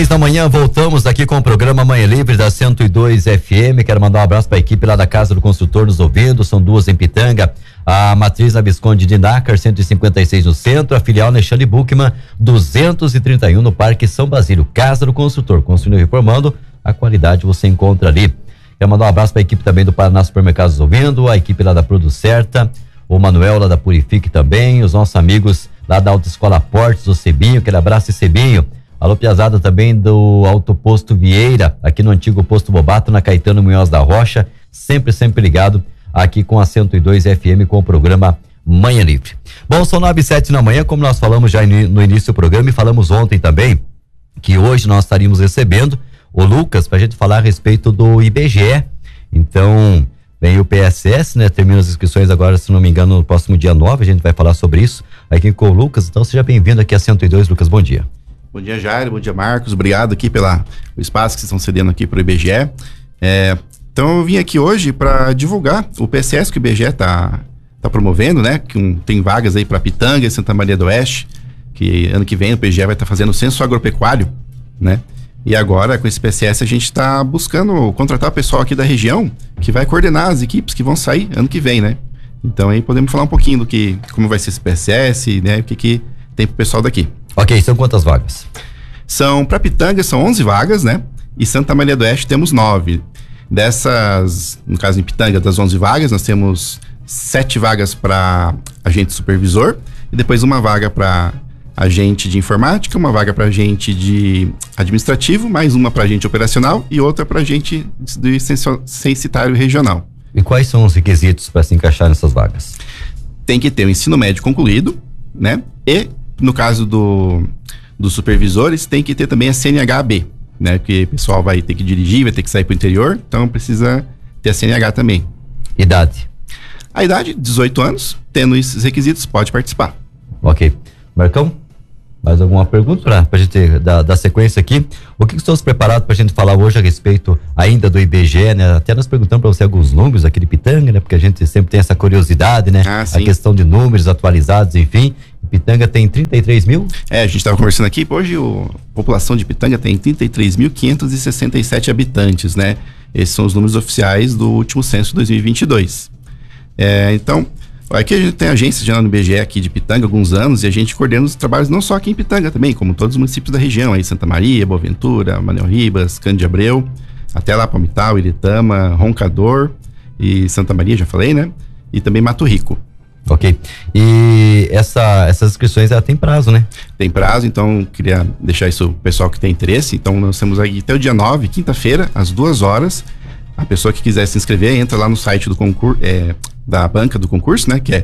Da manhã voltamos aqui com o programa Manhã Livre da 102 FM. Quero mandar um abraço para a equipe lá da Casa do Construtor nos ouvindo. São duas em Pitanga, a matriz na Visconde de Nácar 156 no centro, a filial na Alexandre Buchmann 231 no Parque São Basílio. Casa do Construtor, construindo e reformando, a qualidade você encontra ali. Quero mandar um abraço para a equipe também do Paraná Supermercados ouvindo, a equipe lá da Producerta, o Manuel lá da Purifique também, os nossos amigos lá da Autoescola Portes, o Cebinho, aquele abraço e Cebinho. Alô, piazada também do Autoposto Vieira, aqui no antigo Posto Bobato, na Caetano Munhoz da Rocha, sempre ligado aqui com a 102 FM, com o programa Manhã Livre. Bom, são 9h07 da manhã, como nós falamos já no início do programa e falamos ontem também, que hoje nós estaríamos recebendo o Lucas pra gente falar a respeito do IBGE. Então, vem o PSS, né? Termina as inscrições agora, se não me engano, no próximo dia 9, a gente vai falar sobre isso aqui com o Lucas. Então, seja bem-vindo aqui a 102, Lucas, bom dia. Bom dia, Jair, bom dia, Marcos, obrigado aqui pelo espaço que vocês estão cedendo aqui para o IBGE. Então eu vim aqui hoje para divulgar o PSS que o IBGE tá promovendo, né? Que tem vagas aí para Pitanga e Santa Maria do Oeste, que ano que vem o IBGE vai estar fazendo o censo agropecuário, né? E agora com esse PSS a gente está buscando contratar o pessoal aqui da região que vai coordenar as equipes que vão sair ano que vem, né? Então aí podemos falar um pouquinho como vai ser esse PSS, né? O que tem pro pessoal daqui. Ok, são quantas vagas? Para Pitanga são 11 vagas, né? E Santa Maria do Oeste temos 9. Dessas, no caso em Pitanga, das 11 vagas, nós temos 7 vagas para agente supervisor e depois uma vaga para agente de informática, uma vaga para agente de administrativo, mais uma para agente operacional e outra para agente de censitário regional. E quais são os requisitos para se encaixar nessas vagas? Tem que ter o ensino médio concluído, né? E no caso dos supervisores, tem que ter também a CNH-B, né? Porque o pessoal vai ter que dirigir, vai ter que sair para o interior, então precisa ter a CNH também. Idade? A idade, 18 anos, tendo esses requisitos, pode participar. Ok. Marcão, mais alguma pergunta pra gente dar sequência aqui? O que estamos preparados pra gente falar hoje a respeito ainda do IBGE, né? Até nós perguntamos pra você alguns números aqui de Pitanga, né? Porque a gente sempre tem essa curiosidade, né? A questão de números atualizados, enfim. Pitanga tem 33 mil? A gente estava conversando aqui, hoje a população de Pitanga tem 33.567 habitantes, né? Esses são os números oficiais do último censo 2022. Então, aqui a gente tem agência de no IBGE aqui de Pitanga há alguns anos e a gente coordena os trabalhos não só aqui em Pitanga também, como todos os municípios da região, aí Santa Maria, Boa Ventura, Manuel Ribas, Cândido de Abreu, até lá Palmital, Iretama, Roncador e Santa Maria, já falei, né? E também Mato Rico. Ok. E essas inscrições, ela tem prazo, né? Tem prazo, então queria deixar isso pro pessoal que tem interesse. Então nós temos aí até o dia 9, quinta-feira, às 2 horas. A pessoa que quiser se inscrever, entra lá no site do concurso, da banca do concurso, né? Que é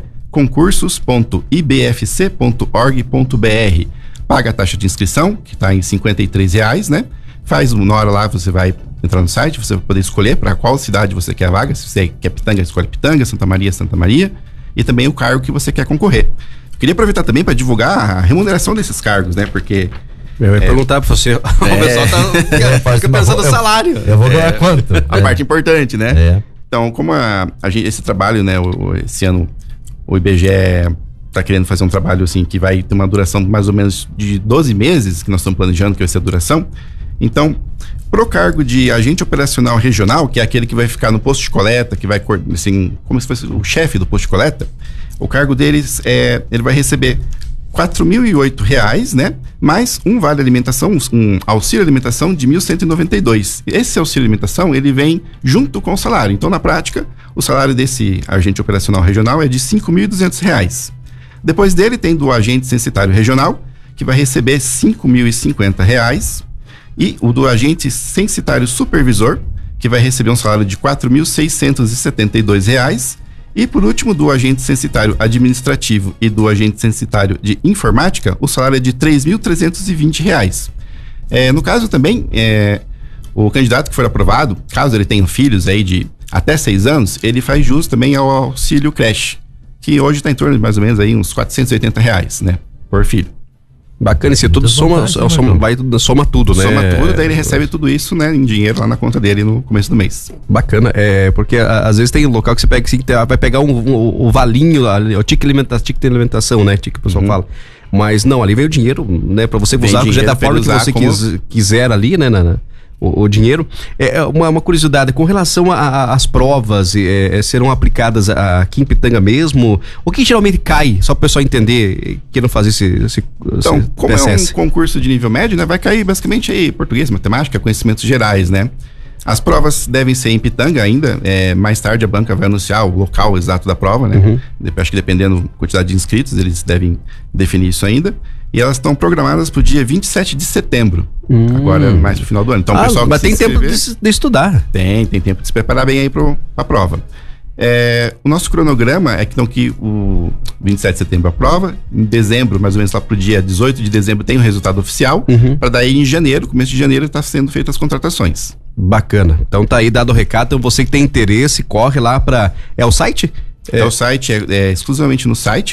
concursos.ibfc.org.br. Paga a taxa de inscrição, que está em R$53, né? Faz uma hora lá, você vai entrar no site, você vai poder escolher para qual cidade você quer a vaga. Se você quer Pitanga, escolhe Pitanga, Santa Maria. E também o cargo que você quer concorrer. Eu queria aproveitar também para divulgar a remuneração desses cargos, né? Porque eu ia perguntar para você, o pessoal fica pensando no salário. Eu vou ganhar quanto? A parte importante, né? Então, como esse trabalho, né? Esse ano o IBGE está querendo fazer um trabalho assim que vai ter uma duração mais ou menos de 12 meses, que nós estamos planejando que vai ser a duração. Então, pro cargo de agente operacional regional, que é aquele que vai ficar no posto de coleta, que vai, assim, como se fosse o chefe do posto de coleta, o cargo deles ele vai receber R$4.008, né? Mais um vale alimentação, um auxílio alimentação de R$1.192. Esse auxílio alimentação, ele vem junto com o salário. Então, na prática, o salário desse agente operacional regional é de R$5.200. Depois dele, tem do agente censitário regional, que vai receber R$5.050. E o do agente censitário supervisor, que vai receber um salário de R$4.672. E por último, do agente censitário administrativo e do agente censitário de informática, o salário é de R$3.320. No caso também, o candidato que for aprovado, caso ele tenha filhos aí de até 6 anos, ele faz jus também ao auxílio creche, que hoje está em torno de mais ou menos aí uns R$480, né, por filho. Bacana, se tudo soma tudo, né? Soma tudo, daí ele recebe tudo isso, né, em dinheiro lá na conta dele no começo do mês. Bacana, porque às vezes tem um local que você pega assim, vai pegar o valinho lá, o tique de alimentação, né, tique que o pessoal fala. Mas não, ali veio o dinheiro, né? Pra você usar da forma que você quiser ali, né? O dinheiro. Uma curiosidade, com relação às provas, serão aplicadas aqui em Pitanga mesmo? O que geralmente cai, só para o pessoal entender, queiram fazer Então, como PSS. É um concurso de nível médio, né? Vai cair basicamente aí português, matemática, conhecimentos gerais, né? As provas devem ser em Pitanga ainda, mais tarde a banca vai anunciar o local exato da prova, né? Acho que dependendo da quantidade de inscritos, eles devem definir isso ainda. E elas estão programadas para o dia 27 de setembro. Agora, mais no final do ano. Então, o pessoal mas tem tempo de estudar. Tem tempo de se preparar bem aí para a prova. O nosso cronograma é que o 27 de setembro a prova, em dezembro, mais ou menos lá pro dia 18 de dezembro, tem o resultado oficial, para daí em janeiro, começo de janeiro, tá sendo feitas as contratações. Bacana. Então tá aí dado o recado. Então você que tem interesse, corre lá para... É o site? O site exclusivamente no site,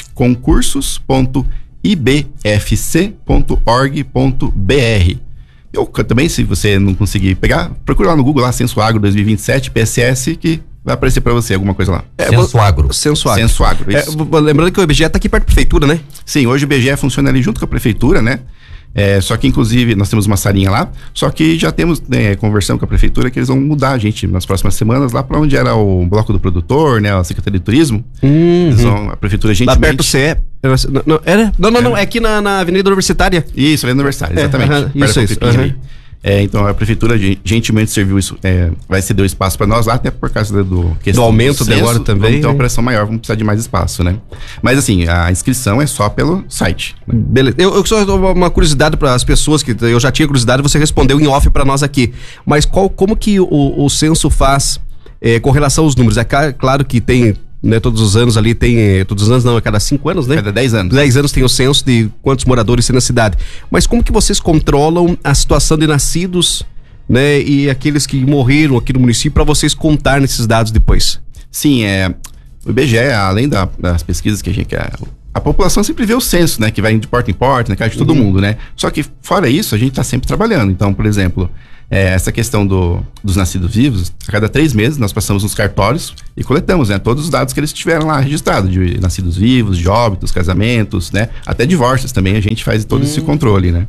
concursos.ibfc.org.br. Eu também, se você não conseguir pegar, procura lá no Google, lá, Censo Agro 2027, PSS, que vai aparecer pra você alguma coisa lá. Censo Agro. Lembrando que o IBGE tá aqui perto da prefeitura, né? Sim, hoje o IBGE funciona ali junto com a prefeitura, né? Só que, inclusive, nós temos uma salinha lá, só que já temos conversando com a prefeitura que eles vão mudar a gente nas próximas semanas lá para onde era o Bloco do Produtor, né? A Secretaria de Turismo. A prefeitura gentilmente... Lá perto do CE. Não, é aqui na Avenida Universitária. Isso, Avenida Universitária, exatamente. Isso. Então a prefeitura gentilmente serviu isso, vai ceder o espaço para nós lá, até por causa do aumento do agora também. Vamos ter uma pressão maior, vamos precisar de mais espaço, né? Mas assim, a inscrição é só pelo site. Né? Beleza. Eu só uma curiosidade para as pessoas, que eu já tinha curiosidade, você respondeu em off para nós aqui. Mas como que o censo faz com relação aos números? Claro que tem... Né, todos os anos ali tem... Todos os anos não, a cada 5 anos, né? Cada 10 anos. 10 anos tem o censo de quantos moradores tem na cidade. Mas como que vocês controlam a situação de nascidos, né? E aqueles que morreram aqui no município, para vocês contar nesses dados depois? Sim, o IBGE, além das pesquisas que a gente quer... A população sempre vê o censo, né? Que vai de porta em porta, na casa de todo mundo, né? Só que, fora isso, a gente tá sempre trabalhando. Então, por exemplo... essa questão dos nascidos vivos, a cada 3 meses nós passamos nos cartórios e coletamos, né, todos os dados que eles tiveram lá registrados, de nascidos vivos, de óbitos, casamentos, né, até divórcios também, a gente faz todo esse controle, né.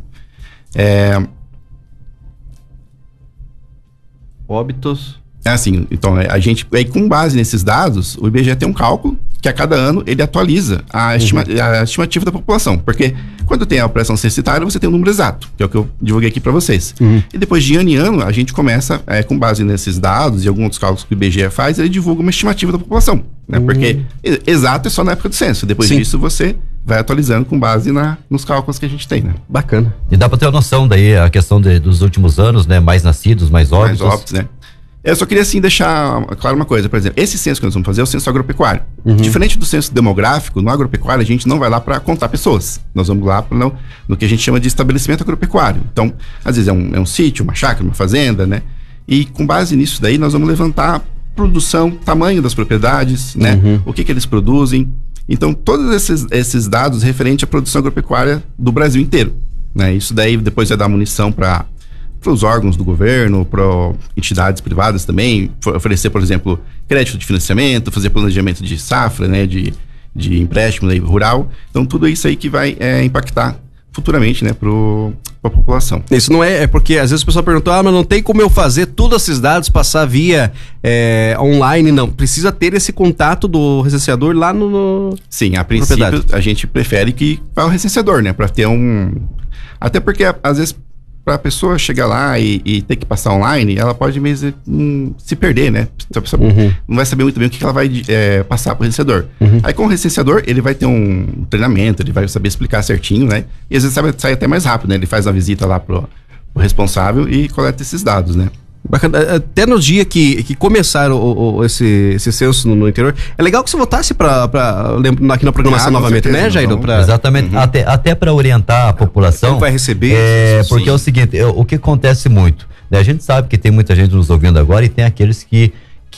Óbitos... assim, então a gente, com base nesses dados, o IBGE tem um cálculo que a cada ano ele atualiza a estimativa da população, porque quando tem a operação censitária, você tem um número exato, que é o que eu divulguei aqui para vocês. E depois de ano em ano, a gente começa, com base nesses dados e alguns outros cálculos que o IBGE faz, ele divulga uma estimativa da população, né? Porque exato é só na época do censo, depois disso você vai atualizando com base nos cálculos que a gente tem, né? Bacana. E dá para ter uma noção daí, a questão dos últimos anos, né? Mais nascidos, mais óbitos. Mais óbitos, né? Eu só queria, assim, deixar claro uma coisa, por exemplo, esse censo que nós vamos fazer é o censo agropecuário. Diferente do censo demográfico, no agropecuário a gente não vai lá para contar pessoas. Nós vamos lá no que a gente chama de estabelecimento agropecuário. Então, às vezes é um sítio, uma chácara, uma fazenda, né? E com base nisso daí, nós vamos levantar produção, tamanho das propriedades, né? O que eles produzem. Então, todos esses dados referentes à produção agropecuária do Brasil inteiro, né? Isso daí depois vai dar munição para os órgãos do governo, para entidades privadas também, oferecer, por exemplo, crédito de financiamento, fazer planejamento de safra, né, de empréstimo rural. Então, tudo isso aí que vai impactar futuramente, né, para a população. Isso não é porque às vezes o pessoal perguntou, mas não tem como eu fazer todos esses dados passar via online, não. Precisa ter esse contato do recenseador lá no Sim, a princípio a gente prefere que vá o recenseador, né, para ter até porque às vezes para a pessoa chegar lá e ter que passar online, ela pode mesmo se perder, né? A pessoa não vai saber muito bem o que ela vai passar para o recenseador. Aí com o recenseador, ele vai ter um treinamento, ele vai saber explicar certinho, né? E às vezes sai até mais rápido, né? Ele faz uma visita lá pro responsável e coleta esses dados, né? Bacana. Até no dia que começaram esse censo no interior, é legal que você voltasse aqui na programação novamente, certeza, né, Jair? Exatamente, até para orientar a população. Como vai receber? Porque é o seguinte, o que acontece muito, né? A gente sabe que tem muita gente nos ouvindo agora e tem aqueles que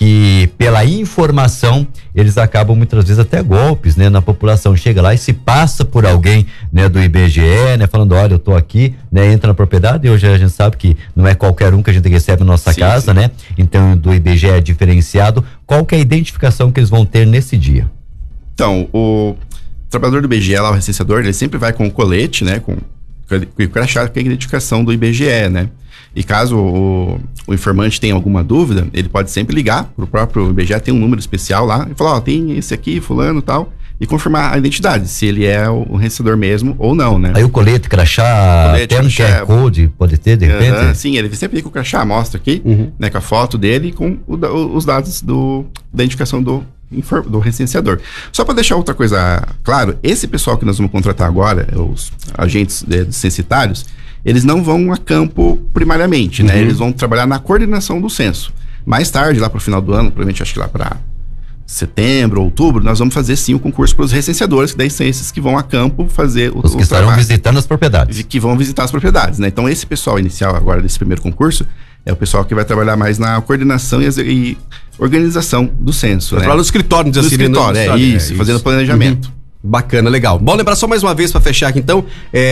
pela informação, eles acabam muitas vezes até golpes, né, na população. Chega lá e se passa por alguém, né, do IBGE, né, falando, olha, eu tô aqui, né, entra na propriedade, e hoje a gente sabe que não é qualquer um que a gente recebe na nossa casa, né, então do IBGE é diferenciado. Qual que é a identificação que eles vão ter nesse dia? Então, trabalhador do IBGE, lá, o recenseador, ele sempre vai com o colete, né? Com o crachá, que é a identificação do IBGE, né? E caso o informante tenha alguma dúvida, ele pode sempre ligar pro próprio IBGE, tem um número especial lá, e falar, tem esse aqui, fulano e tal, e confirmar a identidade, se ele é o recenseador mesmo ou não, né? Aí o colete, crachá, até um QR Code, pode ter, de repente? Sim, ele sempre fica com o crachá, mostra aqui, né, com a foto dele e com os dados da identificação do recenseador. Só para deixar outra coisa claro, esse pessoal que nós vamos contratar agora, os agentes censitários, eles não vão a campo primariamente, né? Eles vão trabalhar na coordenação do censo. Mais tarde, lá para o final do ano, provavelmente acho que lá para setembro, outubro, nós vamos fazer sim o concurso para os recenseadores, que daí são esses que vão a campo fazer os que estarão visitando as propriedades. Que vão visitar as propriedades, né? Então esse pessoal inicial agora desse primeiro concurso é o pessoal que vai trabalhar mais na coordenação e organização do censo, né? Para o escritório, diz assim, isso, fazendo planejamento. Bacana, legal. Bom, lembrar só mais uma vez para fechar aqui então,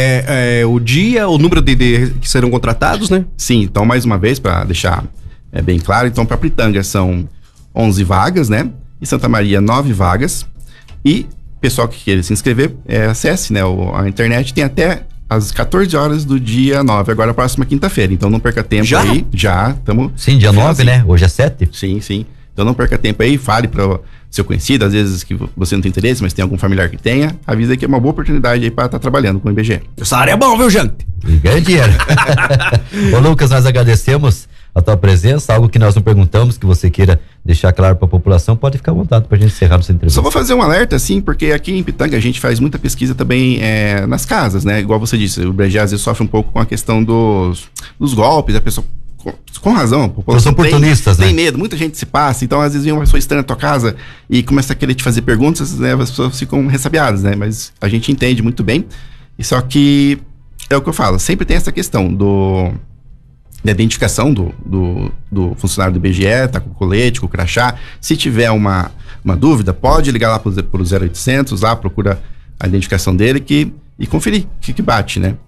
o dia, o número de que serão contratados, né? Sim, então mais uma vez para deixar bem claro, então para Pitanga são 11 vagas, né? Em Santa Maria 9 vagas, e pessoal que queira se inscrever, acesse, né, a internet, tem até às 14 horas do dia 9, agora a próxima quinta-feira, então não perca tempo aí, já estamos... Sim, dia 9, né? Hoje é 7? Sim, então não perca tempo aí, fale para seu conhecido, às vezes que você não tem interesse, mas tem algum familiar que tenha, avisa que é uma boa oportunidade aí para estar trabalhando com o IBGE. Essa área é bom, viu, gente? E ganha dinheiro. Ô Lucas, nós agradecemos a tua presença, algo que nós não perguntamos, que você queira deixar claro para a população, pode ficar à vontade para a gente encerrar nossa entrevista. Só vou fazer um alerta, assim, porque aqui em Pitanga a gente faz muita pesquisa também nas casas, né? Igual você disse, o IBGE às vezes sofre um pouco com a questão dos golpes, a pessoa, com razão, a população oportunistas, tem medo, muita gente se passa, então às vezes vem uma pessoa estranha na tua casa e começa a querer te fazer perguntas, né? As pessoas ficam ressabiadas, né? Mas a gente entende muito bem, e só que é o que eu falo, sempre tem essa questão da identificação do funcionário do IBGE, tá com o colete, com o crachá. Se tiver uma dúvida, pode ligar lá pro 0800, lá procura a identificação dele e conferir o que bate, né?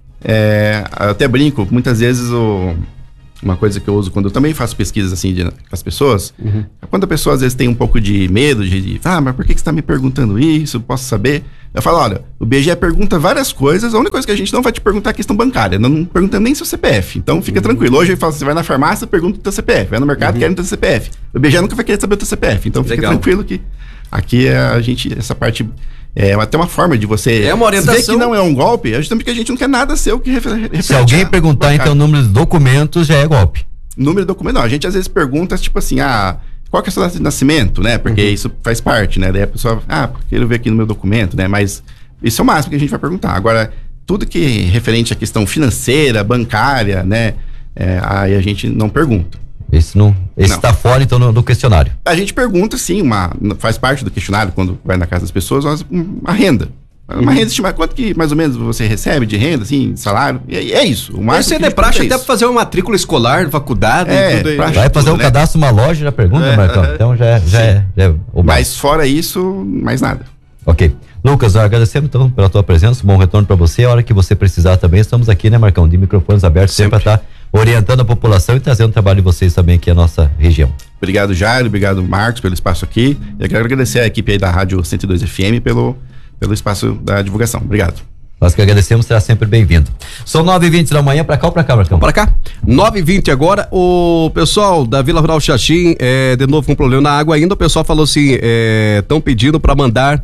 Eu até brinco, muitas vezes uma coisa que eu uso quando eu também faço pesquisas assim com as pessoas, quando a pessoa às vezes tem um pouco de medo mas por que você está me perguntando isso? Posso saber? Eu falo, olha, o IBGE pergunta várias coisas, a única coisa que a gente não vai te perguntar é a questão bancária, não perguntamos nem seu CPF, então fica tranquilo. Hoje eu falo, você vai na farmácia, pergunta o teu CPF, vai no mercado, quer o teu CPF. O IBGE nunca vai querer saber o teu CPF, então fica tranquilo que aqui essa parte... até uma forma de você uma orientação. Ver que não é um golpe, justamente porque a gente não quer nada seu que se alguém perguntar, então, o número de documentos já é golpe. Número de documento, não. A gente às vezes pergunta, tipo assim, qual que é a sua data de nascimento, né? Porque isso faz parte, né? Daí a pessoa, porque ele vê aqui no meu documento, né? Mas isso é o máximo que a gente vai perguntar. Agora, tudo que é referente à questão financeira, bancária, né? Aí a gente não pergunta. Esse está fora, então, do questionário. A gente pergunta, sim, faz parte do questionário, quando vai na casa das pessoas, uma renda. Uma renda estimada, quanto que mais ou menos você recebe de renda, assim, de salário? É isso. Isso é de praxe até para fazer uma matrícula escolar, faculdade. Tudo aí. Vai fazer um cadastro, uma loja, já pergunta, Marcão. Então já é o mais. Mas fora isso, mais nada. Ok. Lucas, agradecemos então pela tua presença, bom retorno para você. A hora que você precisar também, estamos aqui, né, Marcão? De microfones abertos, sempre para estar orientando a população e trazendo o trabalho de vocês também aqui na nossa região. Obrigado, Jairo, obrigado, Marcos, pelo espaço aqui. Eu quero agradecer a equipe aí da Rádio 102 FM pelo espaço da divulgação. Obrigado. Nós que agradecemos, será sempre bem-vindo. São 9h20 da manhã, pra cá ou pra cá, Marcão? Pra cá. 9h20 agora. O pessoal da Vila Rural Xaxim, de novo com problema na água ainda, o pessoal falou assim, estão pedindo para mandar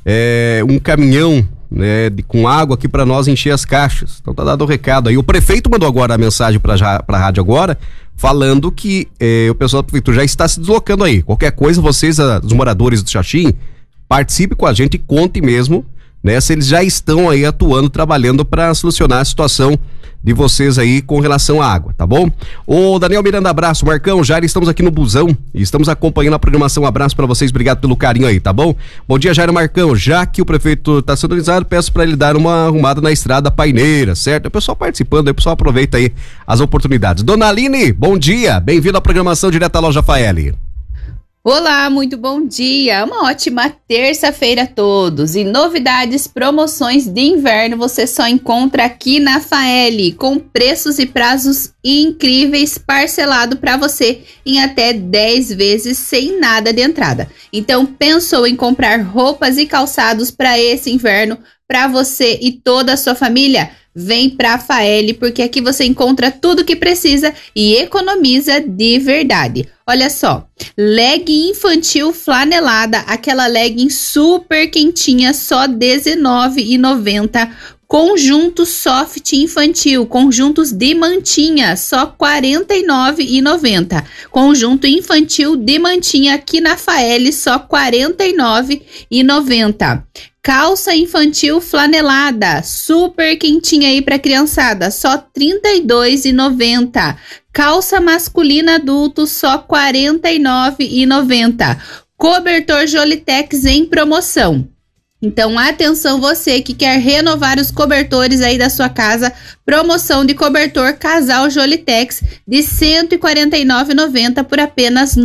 um caminhão, né, com água aqui para nós encher as caixas. Então tá dado o recado aí. O prefeito mandou agora a mensagem pra rádio agora, falando que o pessoal da prefeitura já está se deslocando aí. Qualquer coisa, vocês, os moradores do Xaxim, participe com a gente e conte mesmo, né, se eles já estão aí atuando, trabalhando para solucionar a situação de vocês aí com relação à água, tá bom? Ô Daniel Miranda, abraço. Marcão, Jair, estamos aqui no busão e estamos acompanhando a programação. Um abraço para vocês, obrigado pelo carinho aí, tá bom? Bom dia, Jair Marcão. Já que o prefeito está sintonizado, peço para ele dar uma arrumada na estrada Paineira, certo? O pessoal participando aí, o pessoal aproveita aí as oportunidades. Dona Aline, bom dia, bem-vindo à programação direto à Loja Faeli. Olá, muito bom dia, uma ótima terça-feira a todos e novidades, promoções de inverno você só encontra aqui na Faeli, com preços e prazos incríveis, parcelado para você em até 10 vezes sem nada de entrada. Então pensou em comprar roupas e calçados para esse inverno, para você e toda a sua família? Vem pra Faeli, porque aqui você encontra tudo que precisa e economiza de verdade. Olha só, legging infantil flanelada, aquela legging super quentinha, só R$19,90. Conjunto soft infantil, conjuntos de mantinha, só R$49,90. Conjunto infantil de mantinha aqui na Faeli, só R$49,90. Calça infantil flanelada, super quentinha aí pra criançada, só R$32,90. Calça masculina adulto, só R$49,90. Cobertor Jolitex em promoção. Então, atenção você que quer renovar os cobertores aí da sua casa, promoção de cobertor Casal Jolitex de R$149,90 por apenas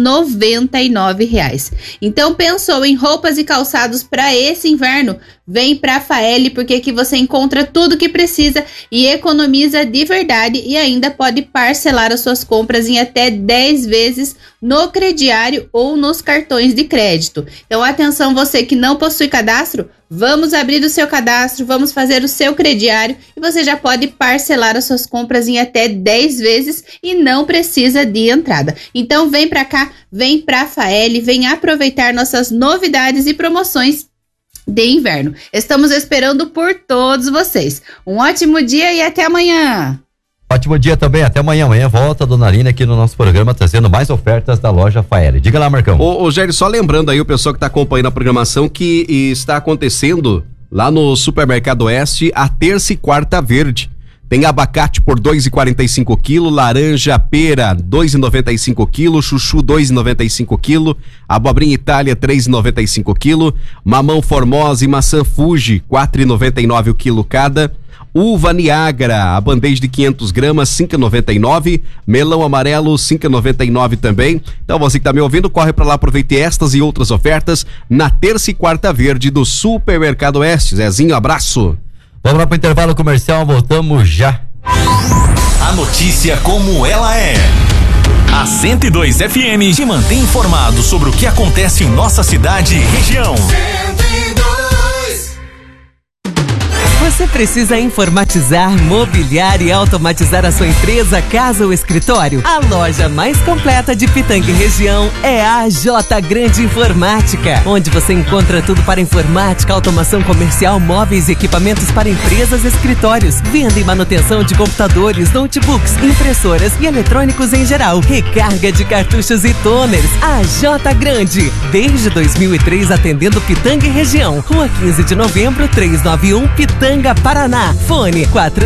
R$99. Então, pensou em roupas e calçados para esse inverno? Vem pra Faeli, porque aqui você encontra tudo que precisa e economiza de verdade e ainda pode parcelar as suas compras em até 10 vezes no crediário ou nos cartões de crédito. Então, atenção você que não possui cadastro, vamos abrir o seu cadastro, vamos fazer o seu crediário e você já pode parcelar as suas compras em até 10 vezes e não precisa de entrada. Então, vem pra cá, vem pra Faeli, vem aproveitar nossas novidades e promoções de inverno. Estamos esperando por todos vocês. Um ótimo dia e até amanhã. Ótimo dia também, até amanhã. Amanhã volta a Dona Aline aqui no nosso programa trazendo mais ofertas da loja Faeli. Diga lá, Marcão. Ô Gério, só lembrando aí o pessoal que está acompanhando a programação que está acontecendo lá no Supermercado Oeste a terça e quarta verde. Tem abacate por R$2,45 quilo, laranja, pera R$2,95 quilo, chuchu R$2,95 quilo, abobrinha Itália R$3,95 quilo, mamão Formosa e maçã Fuji R$4,99 o quilo cada, uva Niagara, a bandeja de 500 gramas R$5,99, melão amarelo R$5,99 também. Então você que tá me ouvindo, corre para lá, aproveite estas e outras ofertas na terça e quarta verde do Supermercado Oeste. Zezinho, abraço. Vamos lá para o intervalo comercial, voltamos já. A notícia como ela é. A 102 FM te mantém informado sobre o que acontece em nossa cidade e região. 102. Você precisa informatizar, mobiliar e automatizar a sua empresa, casa ou escritório? A loja mais completa de Pitanga e região é a J Grande Informática, onde você encontra tudo para informática, automação comercial, móveis e equipamentos para empresas e escritórios, venda e manutenção de computadores, notebooks, impressoras e eletrônicos em geral, recarga de cartuchos e toners. A J Grande, desde 2003 atendendo Pitanga e região. Rua 15 de novembro, 391, Pitanga, Paraná. Fone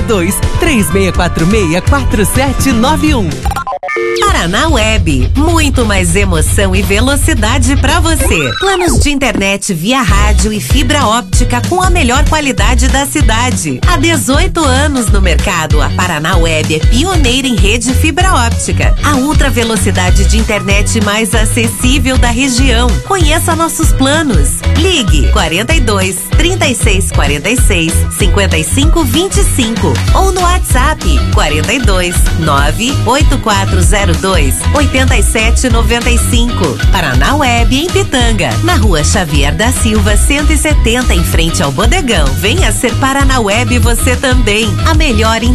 42-3646-4791. Paraná Web, muito mais emoção e velocidade para você. Planos de internet via rádio e fibra óptica com a melhor qualidade da cidade. Há 18 anos no mercado, a Paraná Web é pioneira em rede fibra óptica. A ultra velocidade de internet mais acessível da região. Conheça nossos planos. Ligue 42-3646-5525 ou no WhatsApp 42-98402-8795. Paraná Web em Pitanga, na Rua Xavier da Silva 170, em frente ao Bodegão. Venha ser Paraná Web você também. A melhor